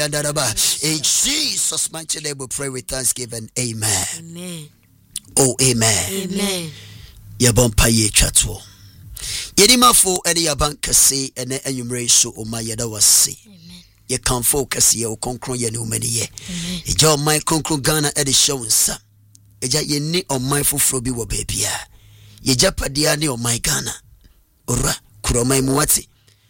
In Jesus' mighty name we pray with thanksgiving. Amen. Amen. Oh, amen. Amen. Yabompa ye chatwo. Yedimafo ene yabankase ene enyumre so oma yeda wase. Amen. Ye kanfo kase ye okonkron ye ne umani ye. Amen. Eja omai konkron Ghana ede show nsa. Eja ye ni omai foforo bi wo baabia. Ye japadia ne omai Ghana. Ora kuromai muwati.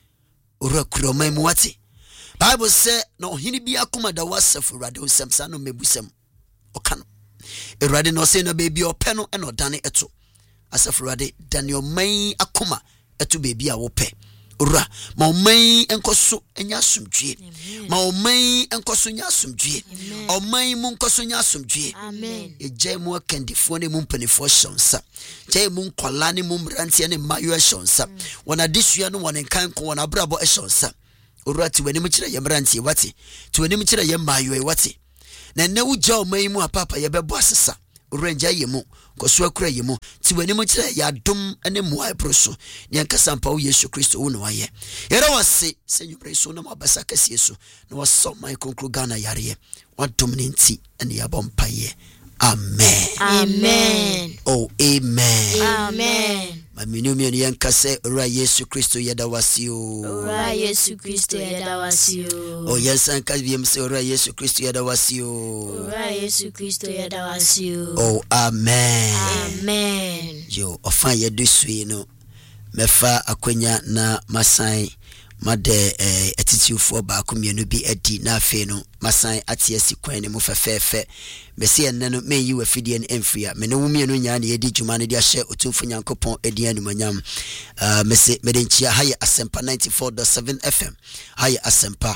Ora kuromai muwati. Bible say no hini bi akoma da wasefo rade onsem sa no mebusem. Okano. Erade no say no baby ope no eno dane eto. Asefo rade Daniel man akoma eto baby a wope. Ora ma oman enkoso enya asomdwe. Ma oman enkoso nya asomdwe. Oman mu enkoso nya asomdwe. Amen. Eje mu akandifo ne mu mpanifo shonsa. Je mu nkwala ne mu mrantie ne mayo shonsa. Wona disua no wona nkanko wona brabo shonsa. Ora ti wani mu kire ye mrantie wate. Ti wani mu kire ye mayo wate. Na ne wugya oman mu apapa ye bebo asesa. Orenja yemu koso akura yemu ti wani mu kire ya dom ene muai proso ne nkasa mpa wo Yesu Kristo wo no aye yera wase senyumre so na mabasa kase so na waso mai konkro Ghana yare wadom ne nti ene ya bompa ye. Amen. Amen. Oh, amen. Amen. Maminumi ni yankase ora Yesu Kristo yeda wasio. Ora Yesu Kristo yeda wasio. Oh yes, anka biyemse ora Yesu Kristo yeda wasio. Ora Yesu Kristo yeda wasio. Oh, amen. Amen. Yo, ofa yedu sui no. Mefa akwenya na masai made attitude ba komienu bi adi na afi no masai atiesi kwan ne mu fefefe mesi enne no me yi wafidie ne emfria me ne wumienu nya na yedi dwuma ne dia hye otumfo nyankopon edi anumanyam mesi medenchia haye asempa 94.7 FM haye asempa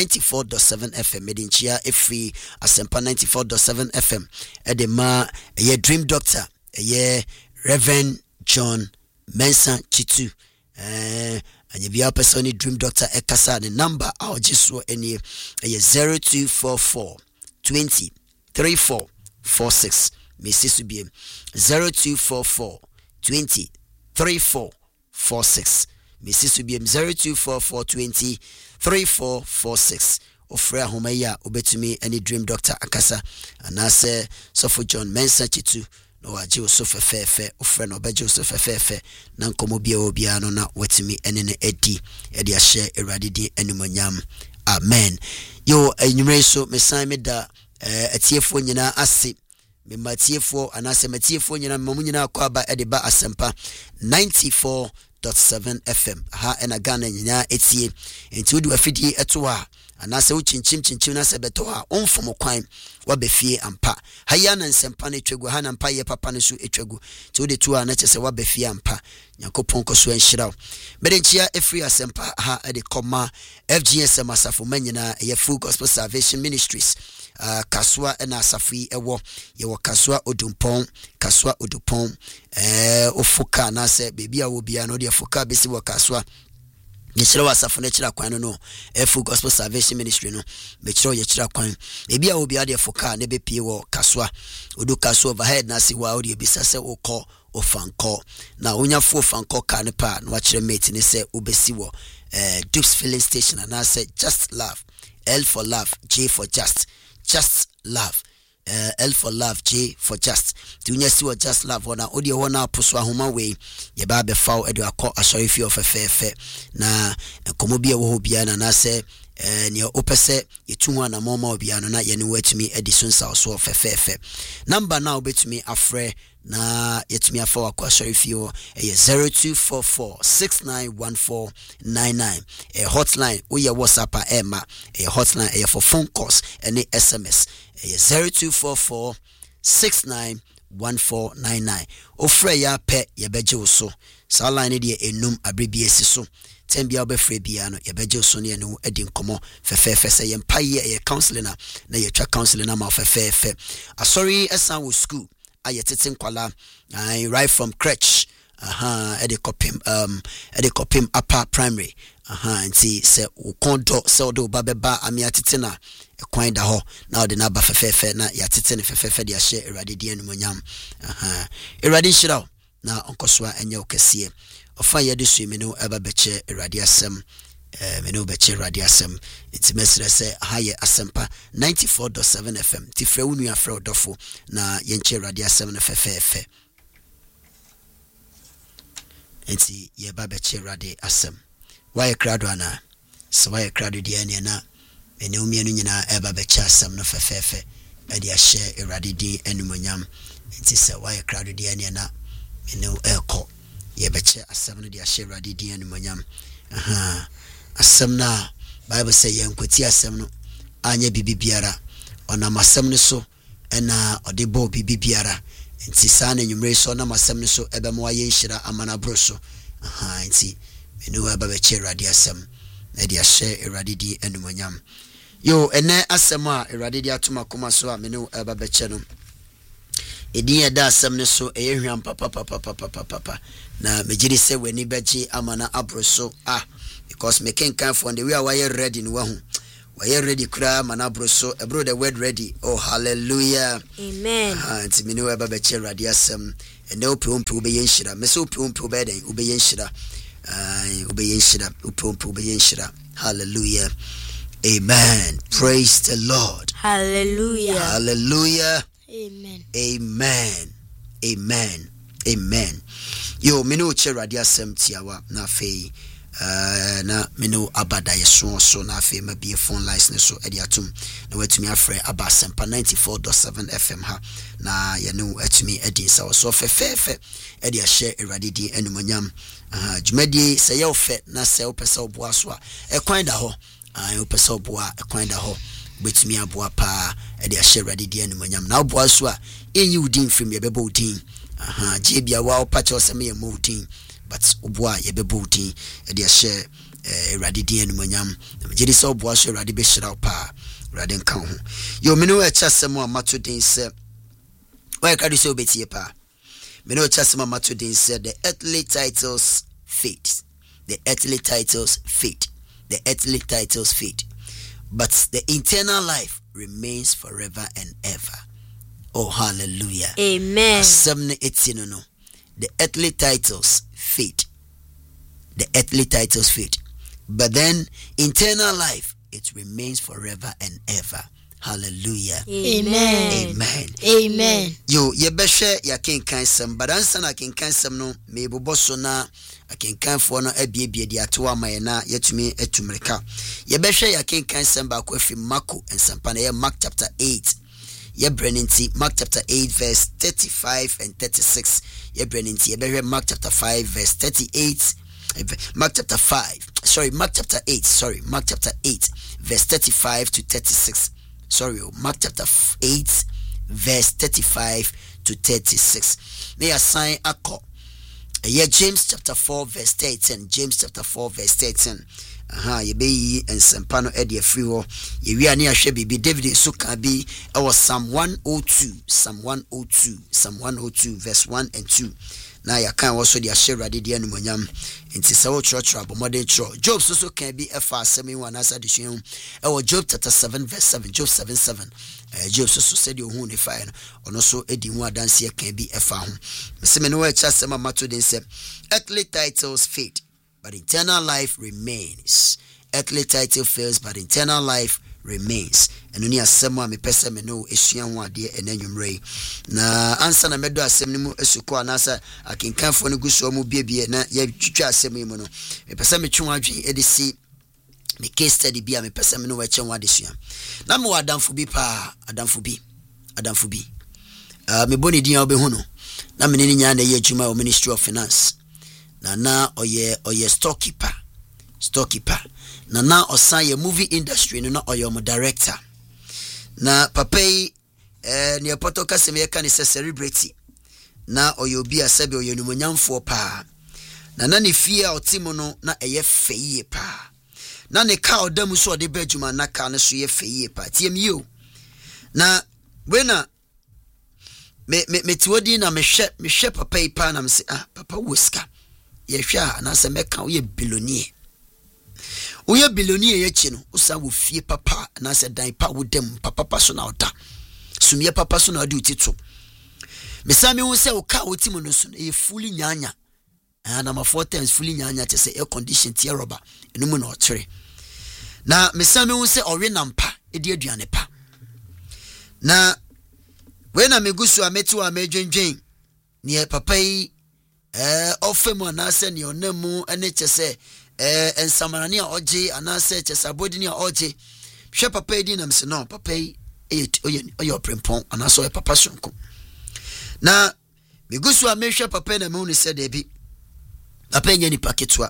94.7 FM medenchia efri asempa 94.7 FM edema ye dream doctor ye Reverend John Mensa Chitu and be a person dream doctor ekasa the number I'll just so any 0244 20 34 46 Mrs. Subiem 0244 20 34 46 Mrs. Subiem 0244 20 34 46 Ofrea Homaya obetumi any dream doctor akasa and I say so for John Mensa Chitu no waje so fefefe ofre no beje so fefefe na nkomo bia obia no na watimi ene edi a share erade di enumonyam. Amen. Yo enyumre so mesan me da atiefo nyina ase me matiefo anase matiefo nyina me nyina akwa ba ede ba asempa 94.7 FM ha ena Ghana nyina etie enti wodi afidi eto a anase wo chinchim na se beto a onfom kwan wa befie ampa haya na nsempa na etwegu ha na mpa ye papa no so etwegu ti wo de tu a na chese wa befie ampa Yakopon koso enhiraw medenchia efree asempa ha ede koma FGSM asafo manyina ye Full Gospel Salvation Ministries kaswa na asafi ewo ye wo kaswa odumpon ofuka na se bebi a wo bia no de fuka besi wo kaswa Yechira wasafo na chira kwan no Full Gospel Salvation Ministry no be chiro yechira kwan ebi a obi ade foka na be pie wo kaswa odu kaswa overhead na si wa odi bisa se ukọ ofanko na onyafo ofanko ka ne pa na wachire mate ne se obesi wo Dukes Filling Station and I say just love L for love J for just love L for love J for just dunya si wo just love ona odi wona poso ahoma we ye ba be faw edu akọ asori fi ofefefe na komo bia wo bia na se ne opese yetu na mama obia no na ye ne watumi edison so ofefefe number now betumi afre na yetumi afa wakọ asori fi 0244 691499 hotline we ye WhatsApp ema hotline for phone calls any SMS 0244 691499 ofre ya pe ye beje wo so sa line de enum abrebie si so tembia obefre bia no ye beje so ne no edi nkomo fefefe se ye mpa ye counseling na ye twa counseling na ma fefefe asori esan wo school ayetete nkwala right from crèche edekopim upper primary nti se ukondo se odo babeba amiatete na ekwan da ho na ode na ba fefefe na yatete ne fefefe de ahye erade de anumonyam erade shiraw na onkosoa enye okese ofa ye de suimi no eba beche erade asem me no be che radio asem enti mesre se haye asempa 94.7 FM ti frɛ unu afrɛ odofo na ye che radio asem no fefefe enti ye ba be che radio asem why krado ana so why krado di ene na ene umienu nyina eba be che asem no fefefe e dia share irade din enumonyam enti se why krado di ene na ene eko ye be che asem no dia share irade din enumonyam asem na Bible say yenkwati asem no anya bibibiara ona masem no so ena odebo bibibiara nti saa na nwumre so na masem no so ebe mo aye nhira amana bro so nti menu aba be che radio asem na dia share radio di enumonyam yo ene asem a radio di atoma koma so a menu aba be che no edin eda asem no so eye hwam papa na mejiri se weni beji amana abro so because me can for the way why ready no wahu why ready kra manabro so ebro the word ready oh hallelujah amen anti me no eba be che radio asem ene opompo be yenhira me so opompo be den ube yenhira ube yenhira hallelujah amen praise the Lord hallelujah hallelujah amen yo me no che radio asem tiawa na fei na meno abada yeso so na afi ma be phone license so edi atum na watumi afre aba sempa 94.7 FM ha na ye no atumi edi sa so fefefe edi a share irade din enumonyam jumadi se ye ofe na se opese oboa so a ekwan da ho opese oboa ekwan da ho betumi aboa pa edi a share irade din enumonyam na oboa so a enyi udin fim ye bebo udin je bia wa opacho se me ye mo udin but oboa ye bebo din e dia share irade din enumonyam na je so oboa so irade be shira pa irade nka ho yo me no e chasem amato din se why can you so betie pa me no chasem amato din se the earthly titles fade but the eternal life remains forever and ever. Oh hallelujah amen asem etino no the earthly titles fade but then eternal life it remains forever and ever. Hallelujah amen yo ye behwe ya kenkan sem badansa na kenkan sem no me boboso na akenkanfo no abiebie di ato amaye na yetumi etumreka ye behwe ya kenkan sem ba ko afi Marko ensampa na ye Mark chapter 8 ye breninti Mark chapter 8 verse 35 and 36 ye breninti ye behwe Mark chapter 5 verse 38 Mark chapter 8 verse 35 to 36 Mark chapter 8 verse 35 to 36 may assign akọ James chapter 4 verse 13 ye be yi ensempa no e de afri ho ye wi ani ahwe bibi David so ka bi e was Psalm 102 verse 1 and 2 na ya kan wo so de ahwe rade de anumonyam enti se wo church abomode church Job so kan bi e fa asemi wana sa de hwen e wo Job chapter 7 verse 7 Job 7 Job so said you hu ne fa no ono so edi hu adanse kan bi e fa ho se me no wa cha sema mato den se earthly titles fade but eternal life remains. Earthly title fails, but eternal life remains. And only a sema me pesa me no eshian wa de enanwumre. Na answer na medo asem ni mu esuko anasa akenkanfo no guso mu biebie na ya twitwa asem yi mu no. Me pesa me twa adwen e de si me case study bia me pesa me no wa chen wa de sua. Na me wadamfo bi pa, adamfo bi. Me boni din obehu no. Na me ni nya na ye adwuma o Ministry of Finance. Na oye storekeeper na osan ye movie industry no na oye mo director na papa yi ne poto kasem ye kan se celebrity na oye obi asabe oye numonyamfo pa na ne fie a otimo no na eye feye pa na ne ka odam so ode badwuma na ka ne so ye feye pa tiem yi o na wena me tiwodi na me hwe papa yi pa na me se papa woska ye hwa na se meka wo ye billionaire ye chino usa wo fie papa na se dan pa wo dem papa so na oda sumye papa so na odi utito me sa me hu se wo ka wo timo no so e fuli nyanya number 4 times fully nyanya te say air condition tie rubber enu mu na ochire na mesame hu se owe nampa edi aduane pa na we na megusu ametu amedwenwen ne papa yi ofemu anase ne onamu ene chese ensamarani a oje anase chese abodi a oje hwe papa yi na mse no papa yi oye oprempon anase papa sonko na megusu amehwe papa na me hu se de bi papa nya ni paketwa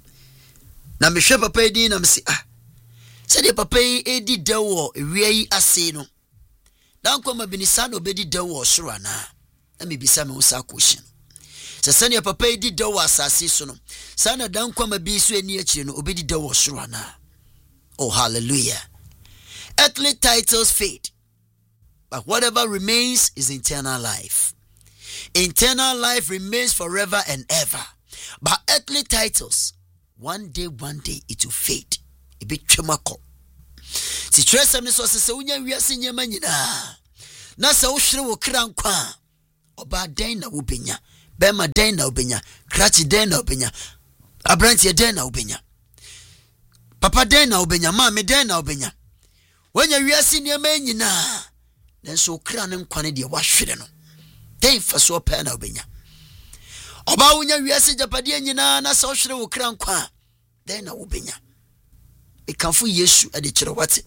na mehwe papa yi na mse se de papa yi edi dawo ewie yi ase no dan kwama binisa no bedi dawo soro ana na mebisa me wo sa question se sene papa yi di dawo asase so no sana dan kwama bi so eni akire no obedi dawo soro ana. Oh hallelujah. Earthly titles fade, but whatever remains is eternal life. Eternal life remains forever and ever, but earthly titles one day it will fade. A bit chemako. Si tresam ne so se unya wiase nyema nyina na se wo hwere wo kra nkwa oba den na wo benya bema den na wo benya krachi den na wo benya abrantie den na wo benya papa den na wo benya mama den na wo benya wonya wiase nyema nyina nanso kra ne nkwa ne de wa hwere no den fa so pa na wo benya oba wonya wiase japade nyina na se wo hwere wo kra nkwa den na wo benya ikanfu Yesu ade kire wate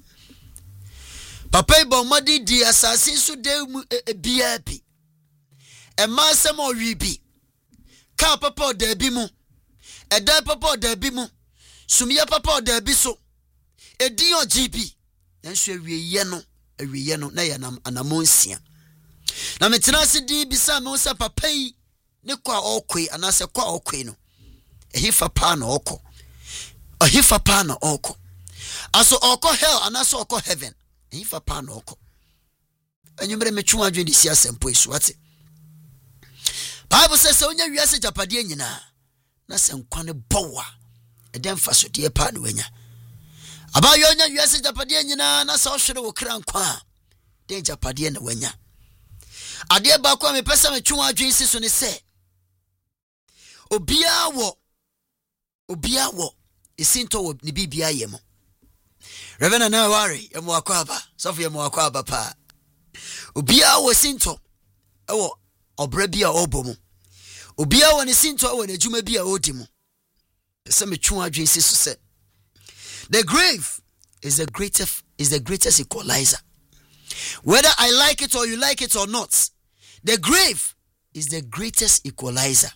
papa ibo madi di asase so de mu bia bi e ma sem owi bi ka papa oda bi mu e da papa oda bi mu sumia papa oda bi so edin ogb nanso awiye no na ya anamonsia na metena se di bisa me usa papa yi ne kwa okwe anase kwa okwe no ehifa pa na okọ ohifa pa na okọ aso oko hell anaso oko heaven ehifa pa na oko enyumere metwu adwen di sia sempo esu ate Bible says onya wiase japade nyina na senkwane bowa eden faso de pa na wanya abayo onya wiase japade nyina na sa ohwere wo kra nkwa den japade na wanya ade ba kwa me pesa metwu adwen siso ne se obia wo isinto wo ni bibia yemo Reverend na worry yemo akwaba sofu yemo akwaba pa obia wo sinto ewo obra bia obomu obia wo ne sinto ewo na juma bia odimu pesa metwu adwen siso se the grave is the greatest equalizer. Whether I like it or you like it or not, the grave is the greatest equalizer.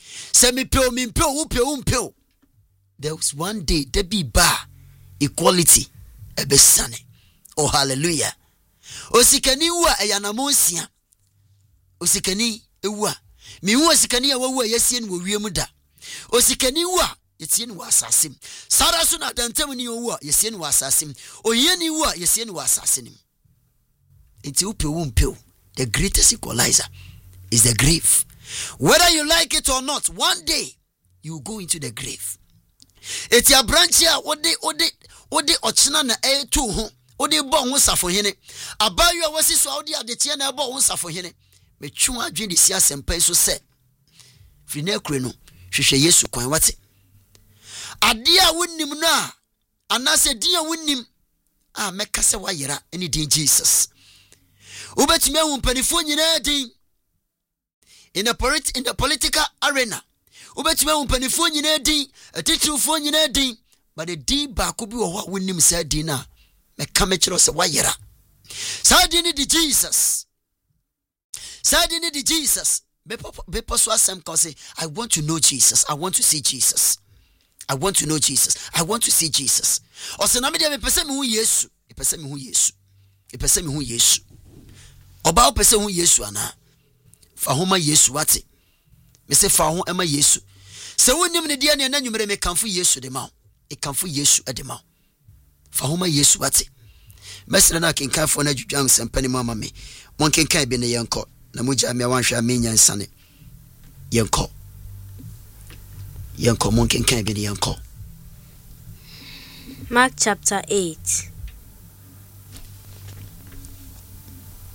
There was one day there be bar equality ebesane. Oh hallelujah. Osikani wa eyanamonsia. Osikani ewa. Mi wa osikani awu yesie no wiem da. Osikani wa yetie no asasim. Sara so na dantem ni owu yesie no asasim. Oyeni wa yesie no asasim. Enti upe. The greatest equalizer is the grave. Whether you like it or not, one day you go into the grave. It's your branch here. Ode ochina na tu ho. Ode bo ho safo hene. Abayo wasi so ode adetie na bo ho safo hene. Metwu adwen de sia sempai so se. Fine kure no hwehwe Yesu kwan wate. Ade a wonnim no a anase din a wonnim a meka se wayera any din Jesus. Ubetime hu mpanifo nyina din in the political arena. Ubetime hu mpanifo nyina din atitufo nyina din but the din ba ko bi wo ho wonnim sa din na meka me kire se wayera. Sa din di Jesus. Sa din di Jesus. Be so asem kan say I want to know Jesus. I want to see Jesus. I want to know Jesus. I want to see Jesus. O se na me de me pese me hu Yesu. E pese me hu Yesu. E pese me hu Yesu. Oba pese hu Yesu ana. Fa homa Yesu wate. Me se fa ho ema Yesu. Se wonim ne de na nwumere me kanfo Yesu de ma. E kanfo Yesu de ma. Fa homa Yesu wate. Mesre na kenkanfo na dwudwan sempani mama me. Mon kenkan bi ne yenko. Na muja me wanhwa me nyansane. Yenko mon kenkan bi ne yenko. Mark chapter 8.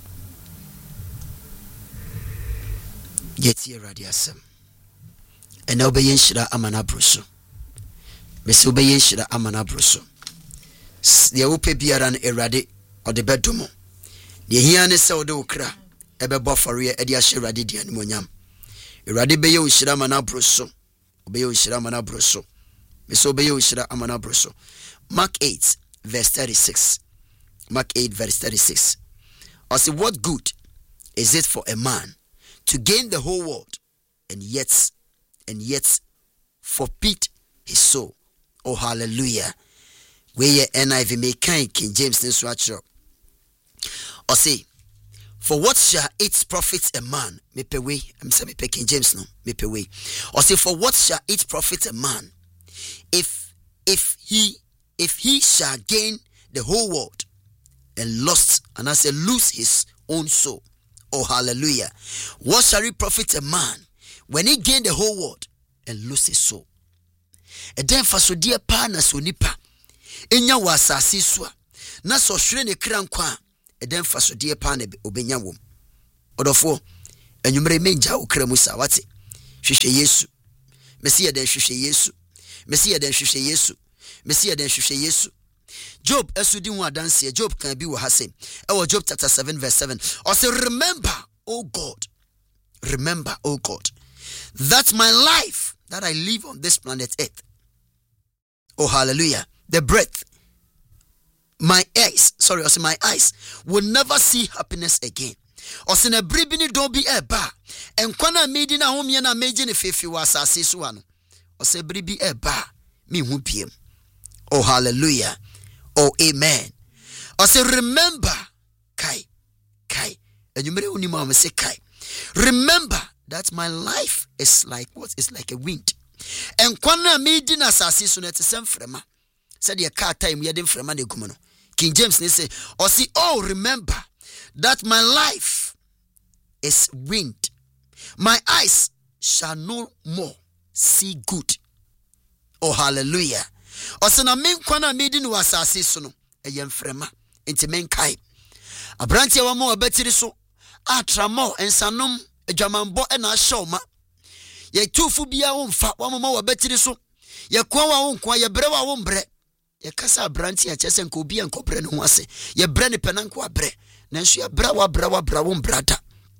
Yeti radiasem ena obeye nhyira amana broso mesi obeye nhyira amana broso de wope biara na Awurade ode bedomo de hia ne se ode okra ebebo fare e de ahye Awurade di animonyam Awurade beye nhyira amana broso obeye nhyira amana broso mesi obeye nhyira amana broso. Mark 8 verse 36. Mark 8 verse 36. I say, what good is it for a man to gain the whole world and yet forfeit his soul? Oh, hallelujah. Where NIV may kind King James in Swatcher. Or say, for what shall it profit a man? Me pay way. I'm saying me King James no. Me pay way. Or say, for what shall it profit a man if he shall gain the whole world and lost, and I say lose his own soul? Oh, hallelujah. What shall it profit a man when he gain the whole world and lose his soul? And then for so dear pa na so nipa enya wa asase so na so hwere ne kra nkwa and then for so dear pa na obenya wom odofo enwumre menja okra musa wate hwehwe Yesu mesi ye den hwehwe Yesu mesi ye den hwehwe Yesu mesi ye den hwehwe Yesu. Job esudi hu adanse Job kan bi wo hase e wo Job chapter 7 verse 7 or say remember oh God that my life that I live on this planet earth, oh hallelujah, the breath my eyes will never see happiness again. Or say na bribini don bi eba enkwana medi na homie na meje ne fefi wa asase so ano or say bribi eba me hu piem. Oh hallelujah. Oh amen. Or say remember kai and you may unima me say kai, remember that my life is like what is like a wind and kwana medi na asase so na tesem frema said ye car time ye dem frema na gumo no. King James ne say or say oh remember that my life is wind, my eyes shall no more see good. Oh hallelujah. Osana men kwana medi no asase so no eye mfrema enti men kai abrantie wa ma obetiri so atramo ensanom adwamanbo na ahyeoma ye tufu bia wo mfa wa ma obetiri so ye kwa wa wo nkwa ye bre wa wo mbre ye kasa abrantie chese nka obi enkobre ne ho ase ye bre ne penanko abre nanso ye bra wa wo mbrada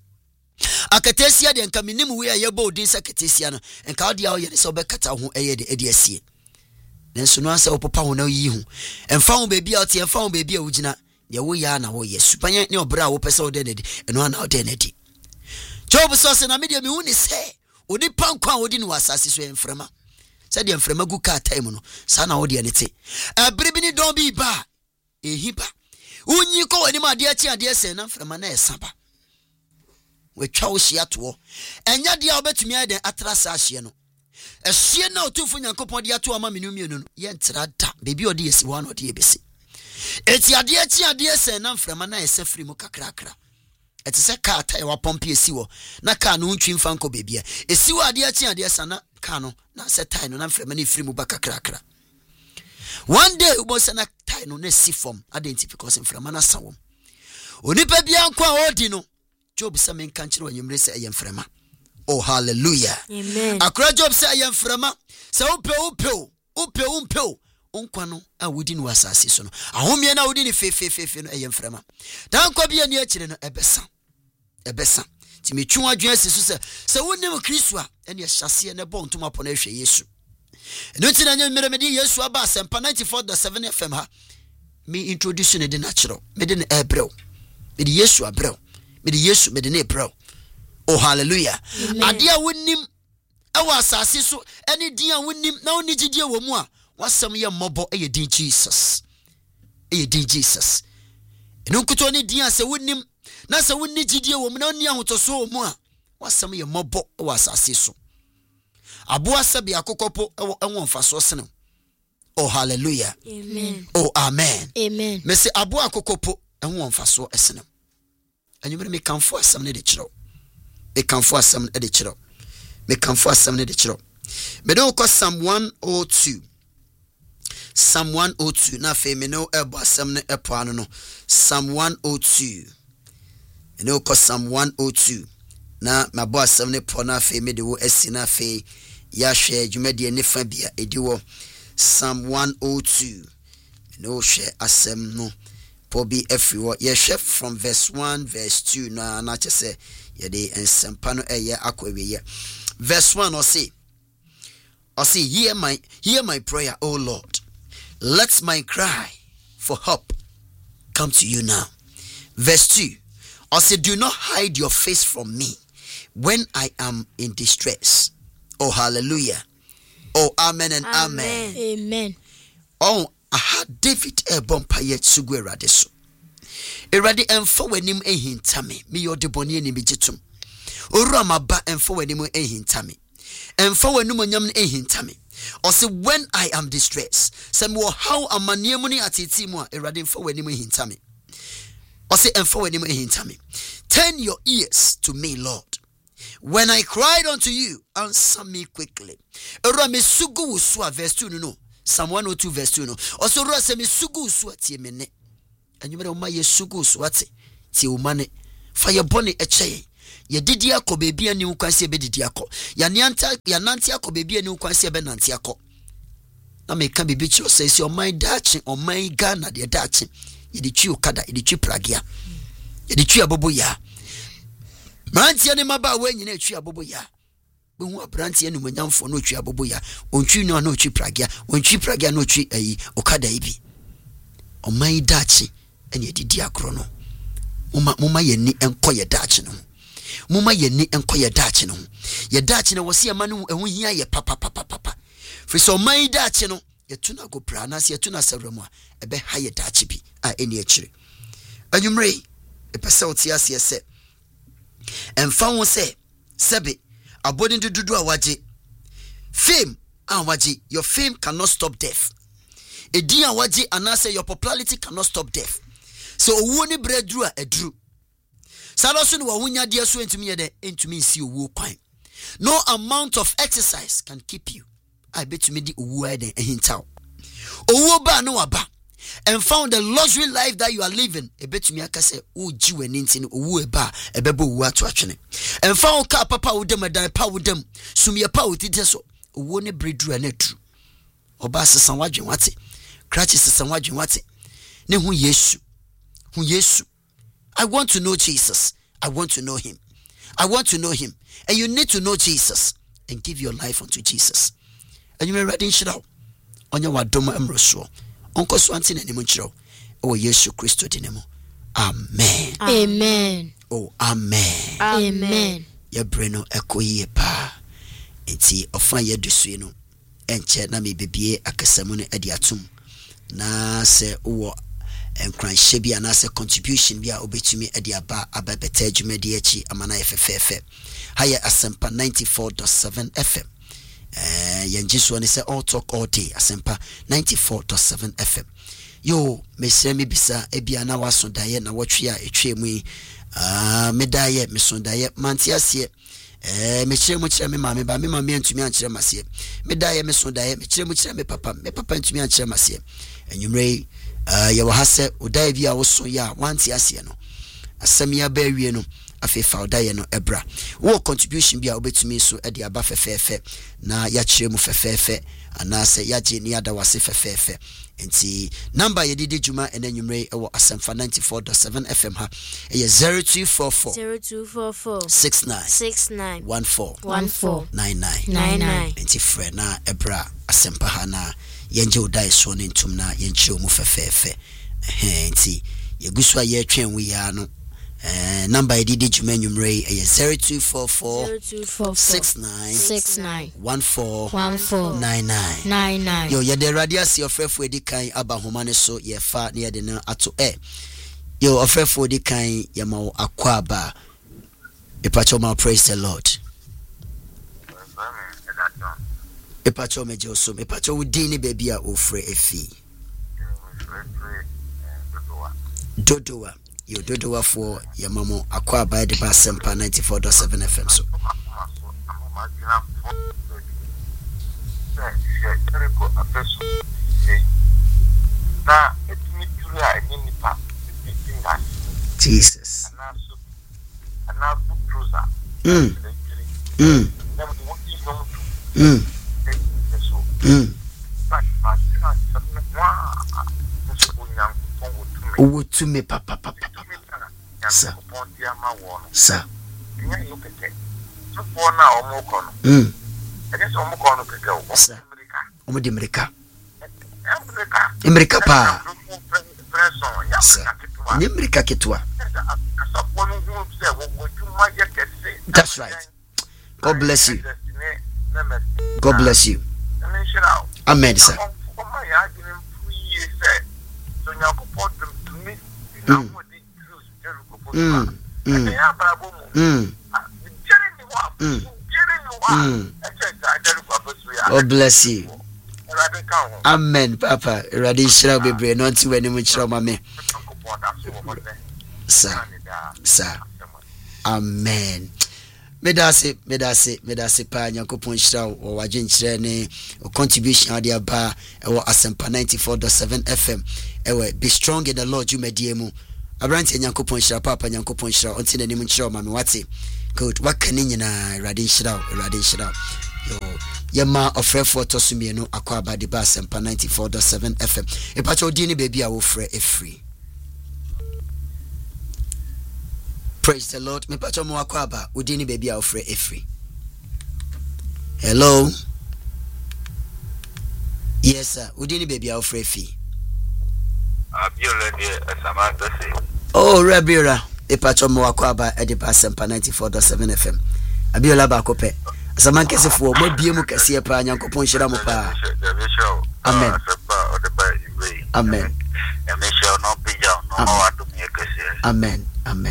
akatesia de nka minim we ye bo odin sakatesia no nka odi a wo ye ne se obekata ho eye de edi asie nanso no asa opopa ho na yi hu emfa ho baby out emfa ho baby a wugina de wo ya na wo ye supanya ne obra wo pese wo de ne di eno na wo de ne di. Job so se na media me hu ni se odi pankwa odi ni wasase so emfrema se de emfrema gu ka time no sa na wo de ne te abribini don bi ba ehiba unyi ko wani ma de ade se na emfrema na esaba we twa wo hia to enya de a obetumi ade atrasa ahye no ehye na otufu nyankopon de ato ama menumi no ye ntra da bebi ode yesi wa na ode yebesi eti ade se na mframa na ese firi mu kakrakra eti se ka ta wa pompe esi wo na ka no ntwi mfa nko bebia esi wo ade se na ka no na se tai no na mframa na firi mu ba kakrakra one day ubo se na tai no na si form identity because mframa na sawom onipa bia nko a odi no Job se men kanchire wa nyumre se eye mframa. Oh hallelujah. Amen. Akra Job say I am frama. Say upe unkwa no a wudi no asase so no. Ahomie na wudi ni fe no I am frama. Dan kwa bia ni akire no ebesa. Ti metwu adwen asisu se wonim Kristo a ene hyase ne bo ntoma pɔ na hwɛ Yesu. Eno ti na nyamere me di Yesu aba Asempa 94.7 FM ha. Me introduce ne de natural. Me de ne ebrel. Me di Yesu abrel. Me di Yesu me de ne ebrel. Oh hallelujah. Adia wonim awa asase so ene din a wonim na woni gidie wo mu a wasam ye mmobo eye din Jesus. Eye din Jesus. Eno nkuto ne din a se wonim na se woni gidie wo mu na woni ahotoso wo mu a wasam ye mmobo awa asase so. Aboa sabi akokopo enwo mfaso sene. Oh hallelujah. Amen. Oh amen. Amen. Me se aboa akokopo enwo mfaso esene. Anyumre me kanfo asam ne de kiro. Me kanfo asam ne de kiro. Me do ko Psalm 102. Psalm 102 na fe me no ebo asam ne epo ano no. Psalm 102. Me no ko Psalm 102 na mabo asam ne po na fe me de wo asi na fe yahwe dwumadi ne fa bia ediwo Psalm 102 no share asem no pobi everywhere yehwe from verse 1 verse 2 na chese yede ensempa no eye akwawiye verse 1 or say hear my prayer, O Lord. Let my cry for help come to you now. Verse 2 or say do not hide your face from me when I am in distress. Oh hallelujah. Oh amen and amen. Amen. Oh aha David bompaye sugu erade so. Erade emfa wanim ehintame me yode boni ani bigitum. Oru amaba emfa wanim ehintame. Emfa wanum onyam ne ehintame. Or say when I am distressed, some wo how amaniemu ni atiti mu a erade emfa wanim ehintame. Or say emfa wanim ehintame. Turn your ears to me, Lord. When I cried unto you, answer me quickly. Era me sugu usua verse 2 no. Psalm 102 verse 2 no. Also ra se me sugu usua tie me ne. Anyumere o ma ye sugu usua tie o mane. Fa ye bone eche. Ye didi akọ bebi ani ukwanse be didi akọ. Ya nanti akọ bebi ani ukwanse be nanti akọ. Na me ka bebi chi o se o man dachi o man Ghana de dachi. Ye di twi okada, ye di twi pragia. Ye di twi abobo ya. Brantia ne maba we nyina twi abobo ya. Be hu brantia ne manyamfo no twi abobo ya. Ontwi no na twi pragia, ontwi pragia no twi okada ibi. O man dachi ene didi akro no. Muma ye ni enko ye dachi no. Muma ye ni enko ye dachi no. Ye dachi no wose amanu ehu hia ye papa. Fi so man dachi no ye tuna go pra na se ye tuna sawremu a ebe ha ye dachi bi a eni akire. Anwumre epese otia se se emfa wo se sebe abodin dudu a waje fame a waje your fame cannot stop death. Edin a waje anase your popularity cannot stop death. So owo ni breadru a edru Sadosu no wunya de so entumi ye de entumi nsi owo kwan. No amount of exercise can keep you. I bet you me di owo ai den ehintaw. Owo ba no waba and found the luxury life that you are living. E bet you me akase o ji wani nti no owo e ba e bebo owo ato atwene. And found ka papa wo dem dan pa wo dem sumye pa wo tite so owo ne bredru na tru. Oba sesan wadwen wate. Krachi sesan wadwen wate. Ne hu Yesu. Hu Yesu. I want to know Jesus. I want to know him. I want to know him. And you need to know Jesus and give your life unto Jesus. And you may ready in shiro. On your wadoma emroso. Unko swanti na nemu chiro. Oh Yesu Christo dinemo. Amen. Amen. Oh amen. Amen. Ye breno eko ye pa. Enti ofan ye dusui no. Enche na me bebie akasamu no adi atum. Na se uwo enkran shebi anase contribution bia obetumi edi aba ababeta adwumadi achi amana FFF haya asempa 94.7 FM yenjiso ne se all talk all day asempa 94.7 FM yo mesemi bisa ebia na wasondaye na wotwe a etwemu medaye mesondaye mantiasie mechiremu chire me mame ba me mame antumi anchire masie medaye mesondaye mechiremu chire me papa antumi anchire masie enwumre ya wahase udai bia woso ya wanti ase no asamia ba wie no afefa udai no ebra wo contribution bia obetumi so e de aba fefefe na ya kire mu fefefe anase ya je ni ada wase fefefe enti number ye didi juma enanwumre e wo asemfa 94.7 FM ha e 0244 69 14 99 enti frɛ na ebra asempa ha na yenje udai so ne ntum na yenche mu fefefe enti yegusua ye twen wi ya no number ididi juma nyumre 0244 69 14 99 yo ye de radius your frefo edi kan aba homa ne so ye fa ne ye de no ato yo ofrefo edi kan ye ma akwa aba epacho ma praise the Lord. Epacho meje so epacho udini baby a ofre efi dodowa yo dodowa for ya mamo akwa by the Basempa 94.7 FM so Jesus Owo to me papa. Sir. Sir. Sir. America pa. Sir. America ketwa. That's right. God bless you. God bless you. Amen, sir. God bless you. Amen, Papa. Ready, shall be brave. Not to any much from me. Sir. Amen. Medase pa Nyankopon hira o wagenkyere ne o contribution ade aba e wo Asempa 94.7 FM e we be strong in the Lord you medie mu abrante Nyankopon hira papa Nyankopon hira onti na nim nkyere o ma me wate good wakane nyina Awurade hira yo yema ofrefo to so mienu akwa abade ba Asempa 94.7 FM e pa cho di ni baby a wo frɛ efree. Praise the Lord. Me pacho mo akwaba udini baby a ofre efree. Hello. Yes sir. Udini baby a ofre efree. Abiola de Samantha say. Oh, Rabira. E pacho mo akwaba e de Asempa 94.7 FM. Abiola ba kope. Asaman kesefo mo bie mu kese pa Nyankopon hira mo pa. Amen. Amen. Amen.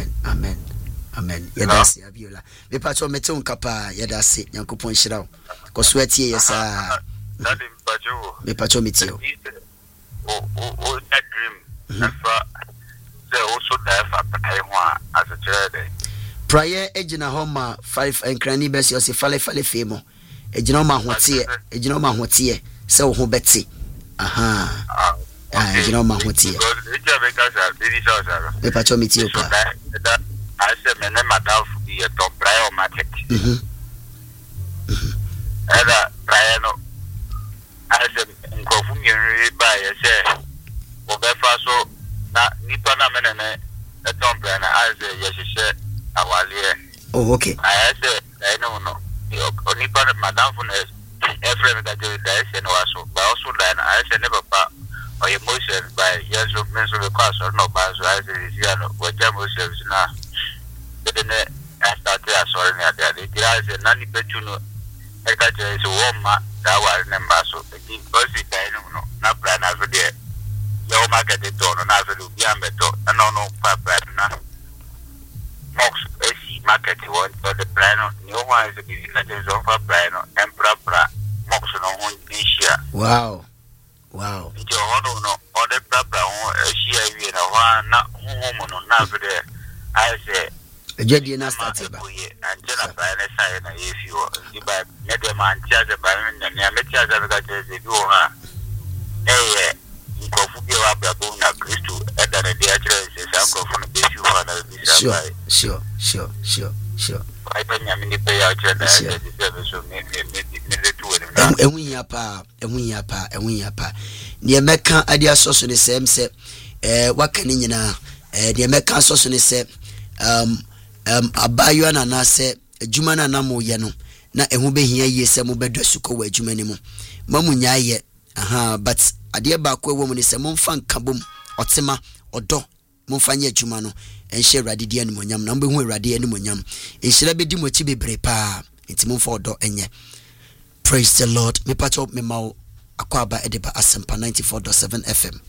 Yadasi Abiola. Me pacho mete unkapa yadasi Nyankopon hira. Ko sweatie yesa. Daddy pacho. Me pacho metio. O that dream. Nafa say also die for prayer as a child. Prayer ejina homa 5 enkrani besi o se fale femo. Ejina homa hotie. Se wo ho beti. Aha. Ejina homa hotie. Me pacho metio pa. I said, my name is be a top prayer market. Brian, I said, go from your by a say, Obefaso, Nipana Menene, a Tom Brana, I say, yes, she said, oh, okay. I said, I don't know. Nippon, Madame Funes, every that you dice and also, but also then I said, never part or emotions by years of mental cost or no bars, I said, what emotions now. I started sorry that the guys and nanny petuno. I got a woman that was number so the person no not plan over there. Your market it on another diameter and no papa Mox AC market one for the plan new one is the business of a plan and proper Mox on this year. Wow. It's your honor no other proper she in a one not home on over there. I say Jadi na start ba. Angela by the side na if you by the man charge by me na me charge ga je bi o ha. Nkofu bi wa bra bo na Kristo e da na dia kire se sa nkofu no be fi wa na bi sa by. Sure. I don't nyame ni pe ya kire na e di se so me le tu we Ehun ya pa. Ne meka ade asoso ne sem se waka ni nyina ne meka asoso ne se abayo na na se adwuma na na mo ye no na ehu behia yie se mo bedo suko wa adwuma ni mo mamu nya ye but ade ba ko ewo mu ni se mo mfa nkabom otema odo mo mfa nya adwuma no enhye Awurade die ni monyam na mo behu Awurade ni monyam enhyira bedi mo chi bebre pa enti mo mfa odo enye. Praise the Lord. Me pacho me mawo akwaba edeba Asempa 94.7 FM.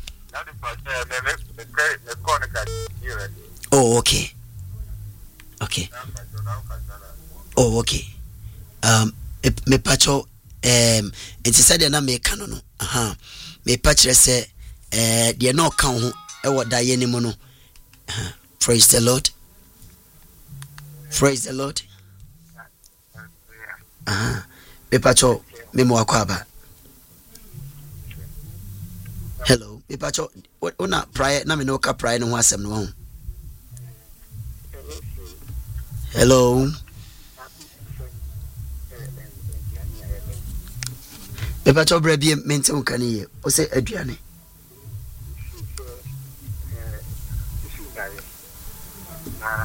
Oh, okay. Oh, okay. Me pacho enti said na me ka no me pachre se de na ka ho e woda ye ni mu no. Praise the Lord. Me pacho me mo akwaba. Hello, me pacho una prayer na me no ka prayer no ho asem no ho. Hello. Beba to bra bi mente wo kan ye. O se aduane. Na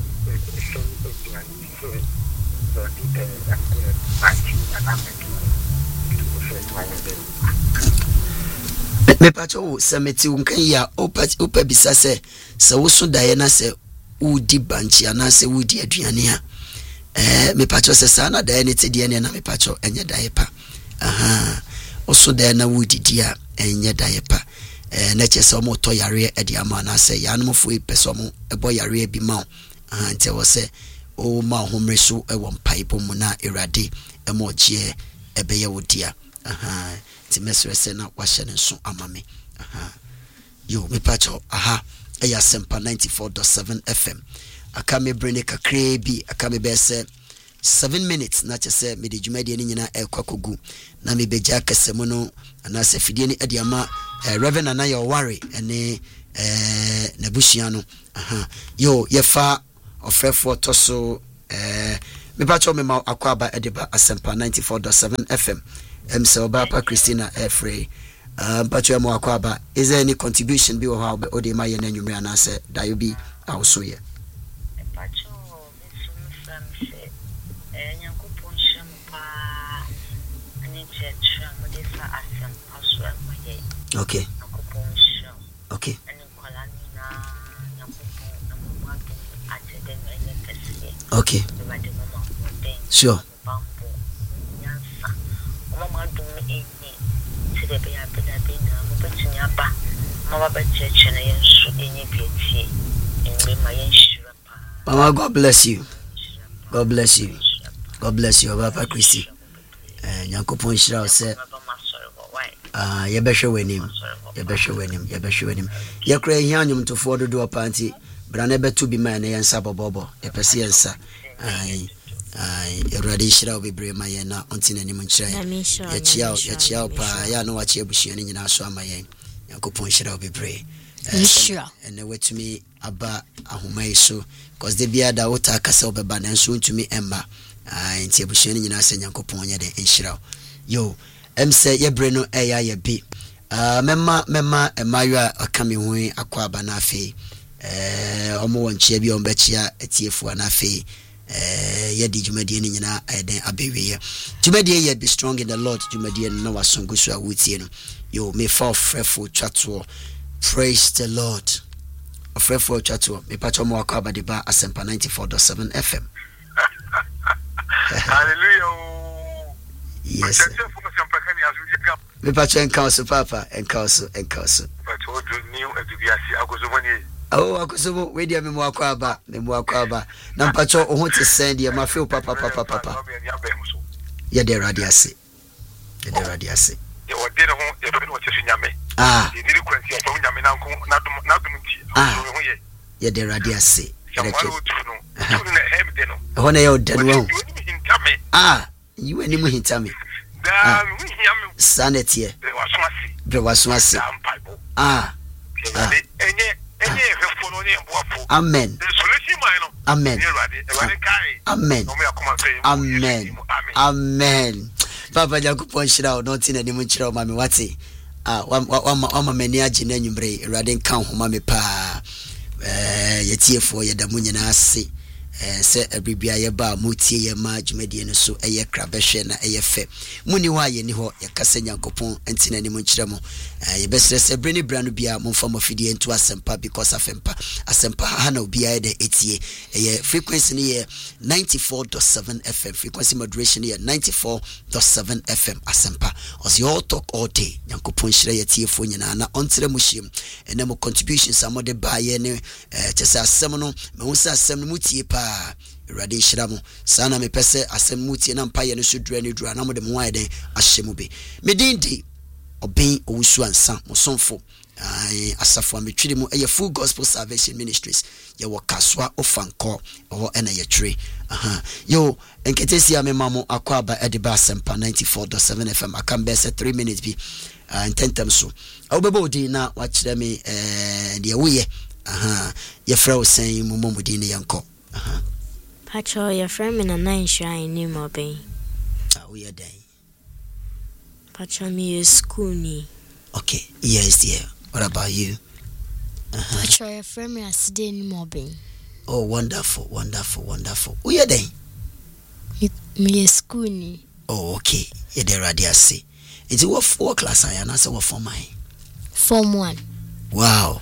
me pacho se meti unkan ya opa bisa se wo so dae na se udi banchi ana se udi aduane a me pacho se sana dae ne te die ne na me pacho enye dae pa aha o so dae na udi dia enye dae pa na che se mo to yare e dia ma na se ya no fo e peso mo e bo yare bi ma aha nte wo se o ma homre so e wo mpaipo mu na erade e mo je e be ye wodia aha ti mesre se na wahye ne so amame aha yo me pacho aha eya sempa 94.7 FM aka me brene kakre bi aka me be se 7 minutes na che se me de dwumade ni nyina ekwakogu na me beja kasemu no na se fidie ni adiama Reverend na yo worry ene na bushia no aha yo ye fa ofrefo to so me pacho me ma akwaba edeba asempa 94.7 FM so Baba Christina Frey pacho mo akwaba is there any contribution bi wo ha o de ma ye na nwumre ana se da yo bi awso ye pacho from se nyankopon sham pa ani checha mo de fa asem paso amaye okay nyankopon sham okay ani kwalani na nyankopon na mo ma do atede no enye pese okay sure mama do me ti de be ya be na be na mo betunya ba mama ba cheche na yensu enye bieti enwe ma yenshira pa mama God bless you God bless you God bless you Baba Christy nyankopon shira o se ye be hwe wenim ye kra hia nyum tofo dodo panti bra na betu bi ma na yensa bobobo ye pese yensa erade shira obebre ma ye na ontina ni munchira ye chia pa ya no wachi abushia ni nyina so ama ye yakopon shira obebre shira ene wetumi aba ahomai so cause the bia da wota akasa obeba na nso ntumi emma nti abushia ni nyina se yakopon ye de enshira yo emse ye bre no eya ye bi mema emayo akame hu akwaba na afi omo wonchia bi ombechia etiefu na afi yedi jumadi ni nyina eden abewe jumadi ye be strong in the Lord jumadi no wasongo so awutie no yo me fa frefo twato praise the Lord frefo twato me pacho mo akaba de ba asempa 94.7 FM hallelujah yes me pacho enkanso papa enkanso pacho do new edubiasi agozomani oh akoso we dia me mo akwaba na mpacho oho te send ye ma feel papa ye de radiase ye wode ho ye be no chesu nyame ye diri kwanti ya fo nyame na nko na dum ti ho ye ye de radiase ereke tu na hem de no ho na ye ode no you you eni mu hintame da mu nyame sanity ye bre wasumasi amen papa jakupon shira no tina ni munchira mama wati wa mani agi na nwumre erade nkan homa me pa yetiefo yedamu nyina ase se abribia ye ba mutie ye ma dwumade ne so eye krabehwe na eye fe muni wa ye ni ho ye kasa nyankopon ntina ni munchira mo ye besre se breni branu bia momfa mafidie ntu asempa because asempa ha na obi aye de etie ye frequency ni ye 94.7 FM frequency modulation ye 94.7 FM asempa os you all talk all day nyankopon shira ye tiefo nyina na ontre mu hiem ene mo contributions amode ba ye ne chese asem no me hu se asem no mutie pa erade shira mo sana me pese asem mutie na mpa ye no so dura ne dura na mo de mo wa den ahyemu be medindi obin owusu ansa mosonfo asafo ametwiri mu eye Full Gospel Salvation Ministries ye wakaswa ofanko o ena ye tre yo enketesi amemamo akwaba ediba asempa 94.7 FM akambe se 3 minutes bi intentem so obebo odi na wachire me de woye ye fra osan mu momudi ne yanko pacho ye fra me na nan shrine ni mo ben we are dai Pachami is school. Okay, yes, dear. What about you? Pacha, your friend has been mobbing. Oh, wonderful. Who are they? Me is school. Oh, okay. You're there, I see. It's what 4 class I am, what for mine. Form 1. Wow.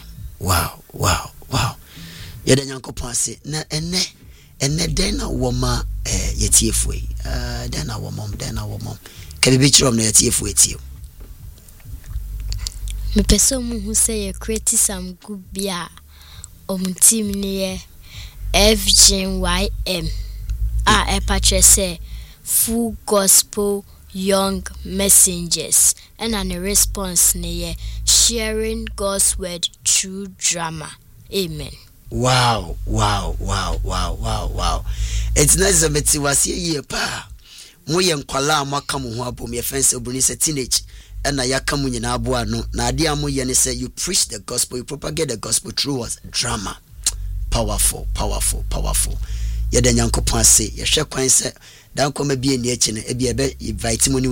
You're the young company. Na then a woman, your TFW. Then our mom. Can you be sure I'm not TFW you? Me person who say you create some good beer. Team near FGYM. A patch say Full Gospel Young Messengers. And a response near sharing God's word through drama. Amen. Wow. It's nice to meet you. Was here, pa. Moyen kwala maka mo ho abom ye fence obuni se teenage and na yaka mu nyina abo ano na ade amo ye ne say you preach the gospel, you propagate the gospel through what drama. Powerful. Ye de nyankopon ase ye hwe kwan se dan koma bi eni echi ne e bi ebe invite mo ni